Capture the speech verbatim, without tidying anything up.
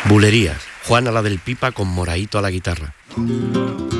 Bulerías, Juana la del Pipa con Moraíto a la guitarra.